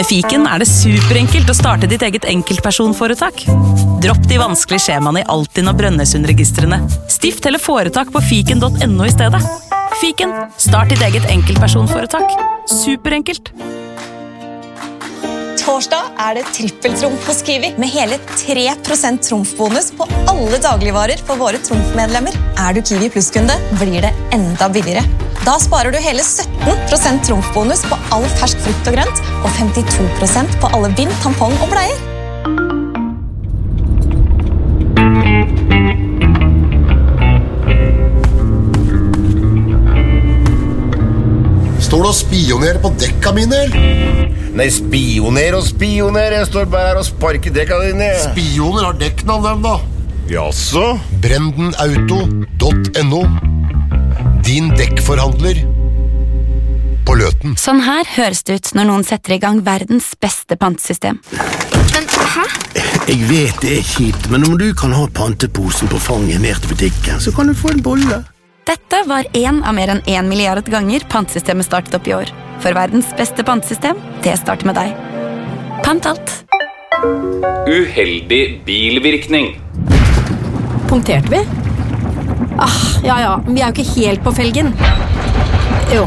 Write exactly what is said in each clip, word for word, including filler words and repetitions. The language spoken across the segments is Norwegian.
Med Fiken er det superenkelt å starte ditt eget enkeltpersonforetak. Dropp de vanskelige skjemaene i Altinn og Brønnøysundregistrene. Stift eller foretak på fiken punktum no i stedet. Fiken, start ditt eget enkeltpersonforetak. Superenkelt. Torsdag er det trippeltrumf hos Kiwi, med hele tre prosent trumfbonus på alle dagligvarer for våre trumfmedlemmer. Er du Kiwi Plus-kunde, blir det enda billigere. Da sparer du hele sytten prosent trumfbonus på all fersk frukt og grønt, og femtito prosent på alle bind, tampong og bleier. Står du og spionerer på dekka mine, eller? Nei, spioner og spioner. Jeg står bare her og sparker dekka dine. Spioner har dekknavn, dem da. Jaså? Brendenauto punktum no. Din dekkforhandler på Løten. Sånn her høres det ut når noen setter i gang verdens beste pantesystem. Men, hæ? Jeg vet det er kjipt, men om du kan ha panteposen på fanget ned til butikken, så kan du få en bolle. Dette var en av mer enn en milliard ganger pantesystemet startet opp i år. For verdens beste pantesystem, det starter med deg. Pant alt. Uheldig bilvirkning. Punkterte vi? Ah, ja ja, vi er jo ikke helt på felgen. Jo.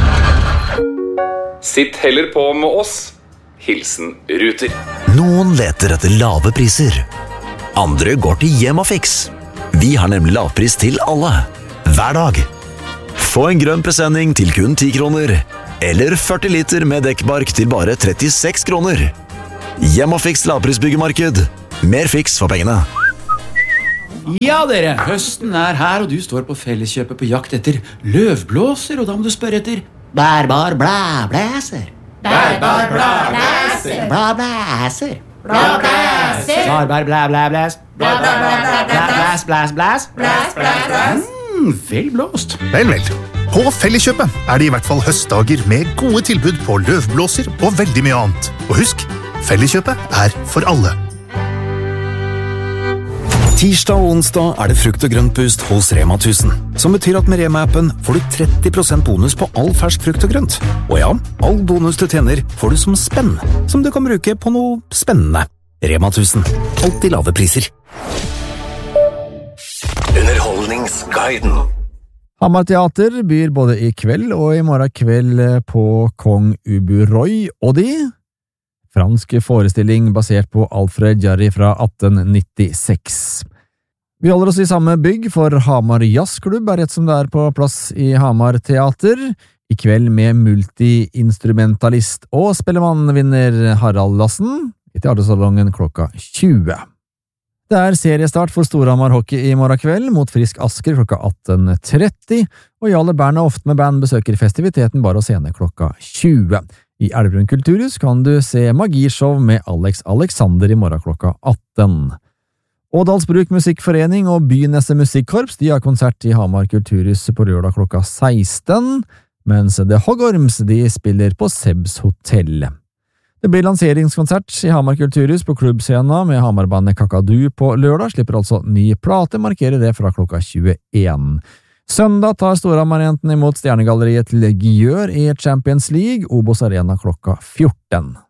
Sitt heller på med oss. Hilsen Ruter. Noen leter etter lave priser. Andre går til Hjemmafix. Vi har nemlig lavpris til alle. Hver dag. Få en grønn presenning til kun ti kroner. Eller førti liter med dekkbark til bare trettiseks kroner. Hjemmafix lavprisbyggemarked. Mer fiks for pengene. Ja dere, høsten er her, og du står på Felleskjøpet på jakt etter løvblåser, og da må du spørre etter bærbar blæblæser. Bærbar blæblæser. Blæblæser. Blæblæser. Bærbar blæblæblæs. Blæs, blæs, blæs. Blæs, blæs, blæs. Mm, vel blåst. Vel, vel. På Felleskjøpet er det i hvert fall høstdager med gode tilbud på løvblåser og veldig mye annet. Og husk, Felleskjøpet er for alle. Tirsdag og onsdag er det frukt og grøntboost hos Rema tusen, som betyr at med Rema-appen får du tretti prosent bonus på all fersk frukt og grønt. Og ja, all bonus du tjener får du som spenn, som du kan bruke på noe spennende. Rema tusen. Alltid lave priser. Underholdningsguiden. Hamar Teater byr både i kveld og i morgen kveld på Kong Ubu-Roy og de fransk forestilling basert på Alfred Jarry fra atten nittiseks. Vi holder oss i samme bygg, for Hamar Jazzklubb er rett som det er på plass i Hamar Teater, i kveld med multi-instrumentalist og spellemannvinner Harald Lassen i teatersalongen klokka tjue. Det er seriestart for Storhamar Hockey i morgen kveld mot Frisk Asker klokka atten tretti, og Jarle Berna ofte med band besøker festiviteten bare å scene klokka tjue. I Elverum Kulturhus kan du se magishow med Alex Alexander i morgen klokka atten. Ådalsbruk Musikkforening og Bynesse Musikkorps de har konsert i Hamar Kulturhus på lørdag klokka seksten, mens The Hoggorms de spiller på Sebs Hotel. Det blir lanseringskonsert i Hamar Kulturhus på klubbscena med Hamarbandet Kakadu på lørdag, slipper altså ny plate, markerer det fra klokka tjueen. Søndag tar Storhamar-jentene imot Stjernegalleriet til Gjør i Champions League, Obos Arena klokka fjorten.